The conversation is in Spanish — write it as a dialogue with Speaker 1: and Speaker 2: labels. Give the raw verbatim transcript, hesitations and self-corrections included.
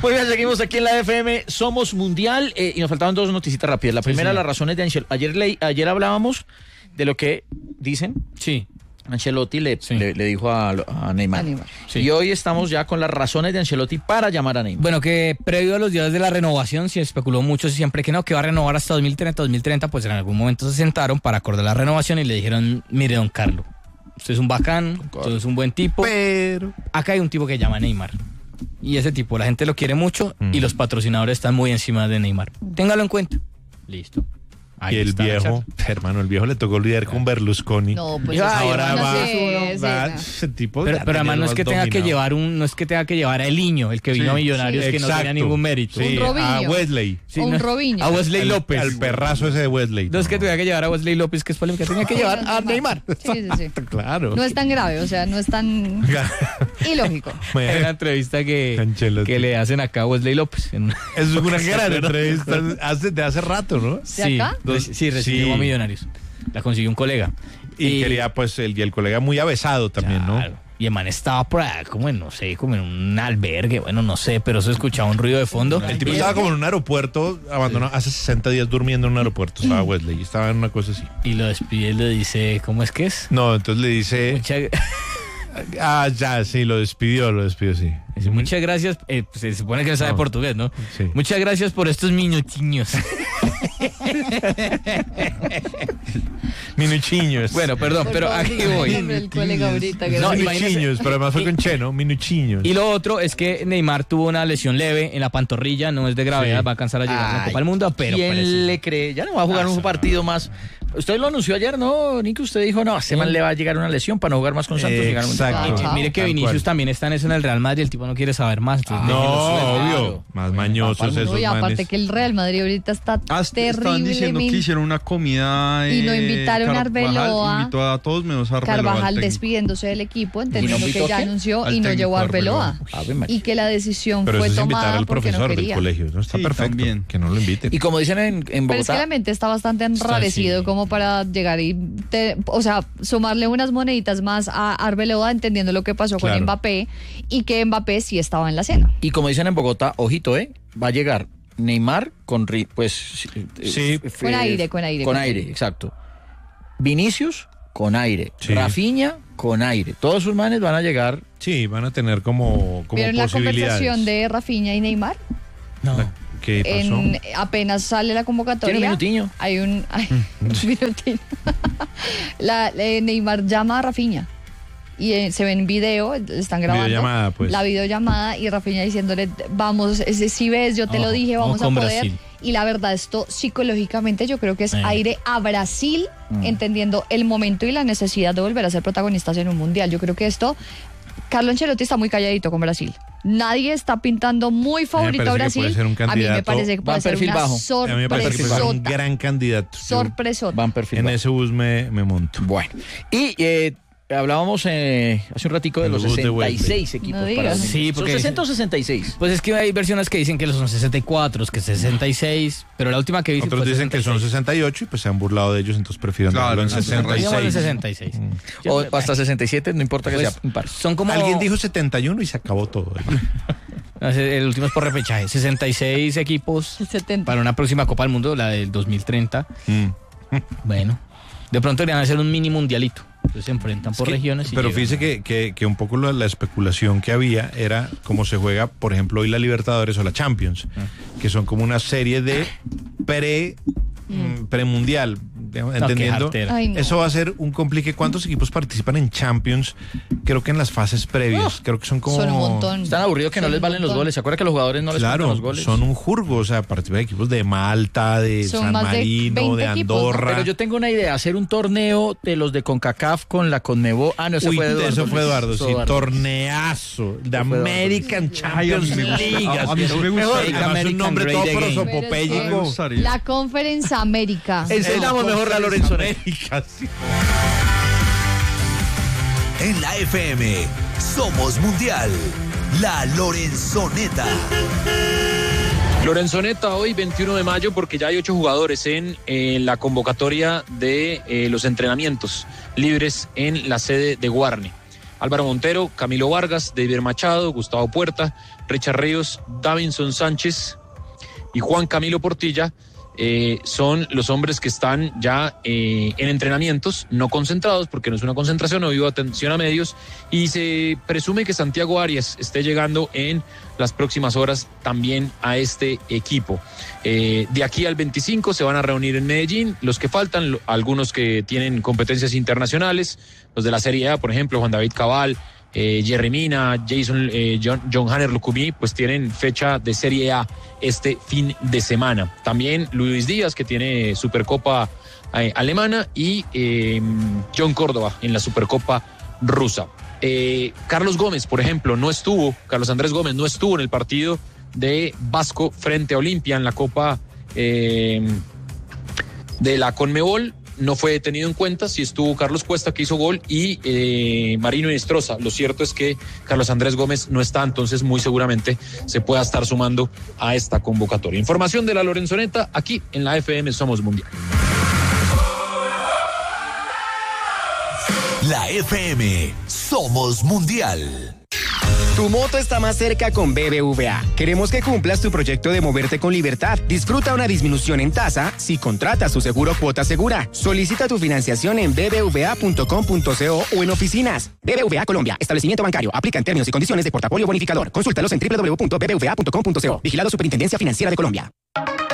Speaker 1: Muy bien, seguimos aquí en la F M, Somos Mundial, eh, y nos faltaban dos noticitas rápidas. La primera, sí, sí. las razones de Ancelotti. Ayer, le, ayer hablábamos de lo que dicen.
Speaker 2: Sí.
Speaker 1: Ancelotti le, sí. le, le dijo a, a Neymar. A Neymar. Sí. Y hoy estamos ya con las razones de Ancelotti para llamar a Neymar.
Speaker 2: Bueno, que previo a los días de la renovación, se especuló mucho siempre que no, que va a renovar hasta dos mil treinta, dos mil treinta, pues en algún momento se sentaron para acordar la renovación y le dijeron, mire, don Carlos, usted es un bacán, usted es un buen tipo, pero acá hay un tipo que llama Neymar. Y ese tipo, la gente lo quiere mucho mm. y los patrocinadores están muy encima de Neymar. Téngalo en cuenta. Listo.
Speaker 3: Ahí y el viejo, hermano, el viejo le tocó lidiar con Berlusconi.
Speaker 4: No, pues
Speaker 3: y
Speaker 4: ahora
Speaker 3: va,
Speaker 4: sí, sí,
Speaker 3: va
Speaker 4: no.
Speaker 3: ese tipo.
Speaker 2: Pero, pero además no es que tenga dominado. que llevar un, no es que tenga que llevar a Eliño, el que vino sí, a Millonarios, sí, que exacto. no tenía ningún mérito.
Speaker 3: Sí,
Speaker 4: un Robinho.
Speaker 3: A Wesley.
Speaker 4: Sí, un
Speaker 2: no,
Speaker 4: Robinho.
Speaker 2: A Wesley
Speaker 3: al,
Speaker 2: López.
Speaker 3: Al perrazo ese de Wesley.
Speaker 2: No, no es que tenga que llevar a Wesley López, que es polémica, tenía que llevar a Neymar.
Speaker 4: Sí, sí, sí.
Speaker 3: Claro.
Speaker 4: No es tan grave, o sea, no es tan ilógico.
Speaker 2: Hay una entrevista que, que le hacen acá a Wesley López. En una...
Speaker 3: Es una gran entrevista hace, de hace rato, ¿no?
Speaker 4: ¿De acá?
Speaker 2: Sí, sí, recibió a Millonarios. La consiguió un colega.
Speaker 3: Y, y quería, pues, el, y el colega muy avesado también, claro. ¿no?
Speaker 2: Y el man estaba por allá, como en, no sé, como en un albergue, bueno, no sé, pero se escuchaba un ruido de fondo.
Speaker 3: El tipo estaba como en un aeropuerto, abandonado, hace sesenta días durmiendo en un aeropuerto, estaba Wesley, y estaba en una cosa así.
Speaker 2: Y lo despide y le dice, ¿cómo es que es?
Speaker 3: No, entonces le dice... Mucha... Ah, ya, sí, lo despidió, lo despidió, sí.
Speaker 2: Dice, muchas gracias, eh, pues, se supone que no sabe no. portugués, ¿no?
Speaker 3: Sí.
Speaker 2: Muchas gracias por estos minutinhos.
Speaker 3: Minuchiños.
Speaker 2: Bueno, perdón,
Speaker 4: por
Speaker 2: pero
Speaker 4: favor,
Speaker 2: aquí voy.
Speaker 4: El colega ahorita que
Speaker 3: no, minuchiños, pero además fue con Che, ¿no? Minuchiños.
Speaker 2: Y lo otro es que Neymar tuvo una lesión leve en la pantorrilla, no es de gravedad, sí. va a alcanzar a llegar Ay, a la Copa del Mundo, pero
Speaker 1: ¿quién
Speaker 2: parece...
Speaker 1: le cree? Ya no va a jugar ah, un partido más. Usted lo anunció ayer, ¿no, Nico? Usted dijo, no, a ese man le va a llegar una lesión para no jugar más con Santos.
Speaker 3: Eh, exacto.
Speaker 2: Y mire que Vinicius también está en eso en el Real Madrid, el tipo no quiere saber más.
Speaker 3: Ah, no, obvio. Claro. Más mañosos esos
Speaker 4: y aparte
Speaker 3: manes.
Speaker 4: que el Real Madrid ahorita está ah, terrible.
Speaker 5: Estaban diciendo que hicieron una comida
Speaker 4: eh, y no invitaron a Arbeloa.
Speaker 5: Invitó a todos menos a Arbeloa.
Speaker 4: Carvajal despidiéndose del equipo, entendiendo no que ya anunció y no llevó a Arbeloa. Y que la decisión
Speaker 3: pero
Speaker 4: fue
Speaker 3: eso es
Speaker 4: tomada
Speaker 3: al
Speaker 4: porque
Speaker 3: profesor
Speaker 4: no quería.
Speaker 3: del colegio, ¿no? Está
Speaker 5: sí,
Speaker 3: perfecto. También. Que no lo inviten.
Speaker 1: Y como dicen en, en Bogotá.
Speaker 4: Pero es que la mente está bastante enrarecido sí. como para llegar y, te, o sea, sumarle unas moneditas más a Arbeloa, entendiendo lo que pasó claro. con Mbappé y que Mbappé sí estaba en la cena.
Speaker 1: Y como dicen en Bogotá, ojito, ¿eh? Va a llegar Neymar con, pues...
Speaker 3: Sí.
Speaker 4: Con aire, con aire.
Speaker 1: Con, con aire, aire, exacto. Vinicius, con aire.
Speaker 3: Sí.
Speaker 1: Rafinha, con aire. Todos sus manes van a llegar...
Speaker 3: Sí, van a tener como, como
Speaker 4: ¿Vieron la
Speaker 3: posibilidades.
Speaker 4: conversación de Rafinha y Neymar?
Speaker 1: No.
Speaker 3: ¿Qué pasó?
Speaker 4: En, apenas sale la convocatoria.
Speaker 1: ¿Tiene un minutiño?
Speaker 4: Hay un, hay un minutiño. la, eh, Neymar llama a Rafinha. Y eh, se ven en video, están grabando
Speaker 3: videollamada, pues.
Speaker 4: la videollamada y Rafinha diciéndole, vamos, ese, si ves, yo te oh, lo dije, vamos, vamos a poder. Brasil. Y la verdad, esto psicológicamente yo creo que es eh. aire a Brasil, mm. entendiendo el momento y la necesidad de volver a ser protagonistas en un mundial. Yo creo que esto, Carlo Ancelotti está muy calladito con Brasil. Nadie está pintando muy favorito a Brasil.
Speaker 3: A
Speaker 4: mí me parece que puede ser una
Speaker 1: bajo.
Speaker 4: sorpresota.
Speaker 3: A mí me parece que puede ser un gran candidato.
Speaker 4: Sorpresota.
Speaker 1: Van perfil
Speaker 3: en
Speaker 1: bajo.
Speaker 3: ese bus me, me monto.
Speaker 1: Bueno. Y... Eh, hablábamos eh, hace un ratico de los sesenta y seis equipos.
Speaker 4: No
Speaker 1: para
Speaker 2: sí, porque
Speaker 1: ¿son sesenta o sesenta y seis?
Speaker 2: Pues es que hay versiones que dicen que son sesenta y cuatro, que sesenta y seis, pero la última que vi
Speaker 3: otros dicen
Speaker 2: sesenta y seis.
Speaker 3: Que son sesenta y ocho y pues se han burlado de ellos, entonces prefieren
Speaker 5: claro,
Speaker 3: darlo en sesenta y seis.
Speaker 2: sesenta y seis.
Speaker 1: Mm. O hasta sesenta y siete, no importa que pues, sea impar.
Speaker 2: Son como...
Speaker 3: Alguien dijo setenta y uno y se acabó todo.
Speaker 2: El último es por repechaje. sesenta y seis equipos
Speaker 4: setenta
Speaker 2: para una próxima Copa del Mundo, la del dos mil treinta.
Speaker 3: Mm.
Speaker 2: Bueno, de pronto deberían hacer un mini mundialito. Entonces se enfrentan por
Speaker 3: es que,
Speaker 2: regiones. Y
Speaker 3: pero
Speaker 2: llegan.
Speaker 3: fíjese que, que, que un poco la, la especulación que había era cómo se juega, por ejemplo, hoy la Libertadores o la Champions, ah. que son como una serie de pre, mm. premundial. Entendiendo,
Speaker 2: no,
Speaker 4: Ay, no.
Speaker 3: eso va a ser un complique. ¿Cuántos equipos participan en Champions? Creo que en las fases previas, oh, creo que son como...
Speaker 4: Son un montón.
Speaker 1: Están aburridos que son no les valen los goles. ¿Se acuerda que los jugadores no les
Speaker 3: claro,
Speaker 1: los goles?
Speaker 3: Son un jurgo, o sea, participan equipos de Malta, de son San Marino, de, de Andorra.
Speaker 4: Equipos, ¿no?
Speaker 1: Pero yo tengo una idea, hacer un torneo de los de CONCACAF con la CONMEBOL. Ah, no, ese
Speaker 3: Uy,
Speaker 1: fue Eduardo.
Speaker 3: Eso fue Eduardo,
Speaker 1: eso
Speaker 3: sí,
Speaker 1: Eduardo.
Speaker 3: Torneazo, de American Champions League.
Speaker 5: A mí sí me gusta.
Speaker 3: Además un nombre todo prosopopéyico.
Speaker 4: La Conference América.
Speaker 1: Enseñamos mejor a Lorenzo Neri.
Speaker 3: Casi.
Speaker 6: En la F M, Somos Mundial, la Lorenzoneta.
Speaker 7: Lorenzoneta hoy veintiuno de mayo porque ya hay ocho jugadores en, en la convocatoria de eh, los entrenamientos libres en la sede de Guarne. Álvaro Montero, Camilo Vargas, David Machado, Gustavo Puerta, Richard Ríos, Davinson Sánchez y Juan Camilo Portilla. Eh, son los hombres que están ya eh, en entrenamientos, no concentrados, porque no es una concentración, no hubo atención a medios, y se presume que Santiago Arias esté llegando en las próximas horas también a este equipo. Eh, de aquí al veinticinco se van a reunir en Medellín los que faltan, algunos que tienen competencias internacionales, los de la Serie A, por ejemplo, Juan David Cabal, Eh, Jerry Mina, Jason, eh, John, John Hanner Lucumí, pues tienen fecha de Serie A este fin de semana. También Luis Díaz, que tiene Supercopa eh, alemana, y eh, John Córdoba en la Supercopa rusa. Eh, Carlos Gómez, por ejemplo, no estuvo, Carlos Andrés Gómez no estuvo en el partido de Vasco frente a Olimpia en la Copa eh, de la Conmebol. No fue tenido en cuenta, sí estuvo Carlos Cuesta, que hizo gol, y eh, Marino Inestrosa. Lo cierto es que Carlos Andrés Gómez no está, entonces muy seguramente se pueda estar sumando a esta convocatoria. Información de la Lorenzoneta aquí en la F M Somos Mundial.
Speaker 6: La F M Somos Mundial.
Speaker 8: Tu moto está más cerca con B B V A. Queremos que cumplas tu proyecto de moverte con libertad. Disfruta una disminución en tasa si contratas tu seguro Cuota Segura. Solicita tu financiación en b b v a punto com punto co o en oficinas. B B V A Colombia, establecimiento bancario. Aplica en términos y condiciones de portafolio bonificador. Consúltalos en w w w punto b b v a punto com punto co. Vigilado Superintendencia Financiera de Colombia.